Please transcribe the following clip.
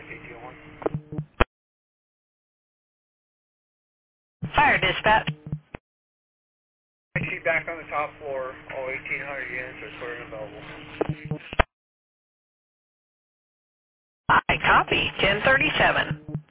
Fire dispatch. I see back on the top floor, all 1,800 units are clear and available. I copy. 1037.